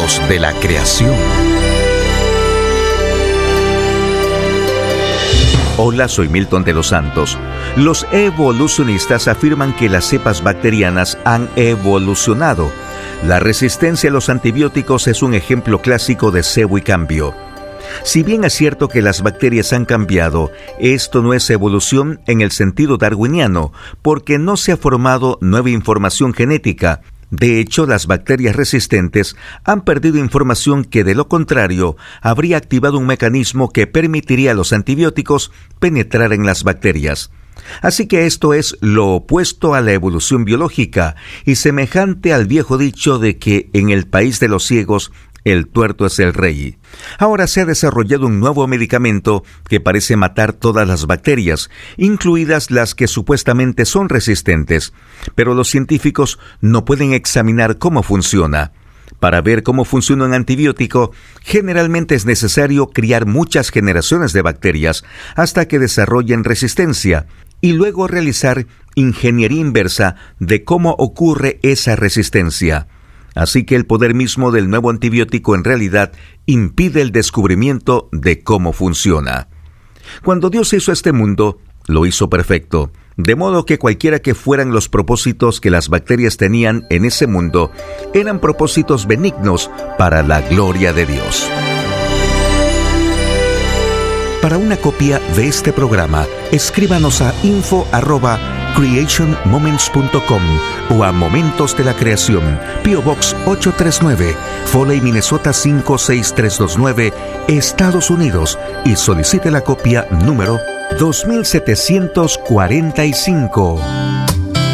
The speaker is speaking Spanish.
Momentos de la creación. Hola, soy Milton de los Santos. Los evolucionistas afirman que las cepas bacterianas han evolucionado. La resistencia a los antibióticos es un ejemplo clásico de cebo y cambio. Si bien es cierto que las bacterias han cambiado, esto no es evolución en el sentido darwiniano, porque no se ha formado nueva información genética. De hecho, las bacterias resistentes han perdido información que, de lo contrario, habría activado un mecanismo que permitiría a los antibióticos penetrar en las bacterias. Así que esto es lo opuesto a la evolución biológica y semejante al viejo dicho de que en el país de los ciegos el tuerto es el rey. Ahora se ha desarrollado un nuevo medicamento que parece matar todas las bacterias, incluidas las que supuestamente son resistentes, pero los científicos no pueden examinar cómo funciona. Para ver cómo funciona un antibiótico, generalmente es necesario criar muchas generaciones de bacterias hasta que desarrollen resistencia, y luego realizar ingeniería inversa de cómo ocurre esa resistencia. Así que el poder mismo del nuevo antibiótico en realidad impide el descubrimiento de cómo funciona. Cuando Dios hizo este mundo, lo hizo perfecto, de modo que cualquiera que fueran los propósitos que las bacterias tenían en ese mundo, eran propósitos benignos para la gloria de Dios. Para una copia de este programa, escríbanos a info@creationmoments.com o a Momentos de la Creación, P.O. Box 839, Foley, Minnesota 56329, Estados Unidos, y solicite la copia número 2745.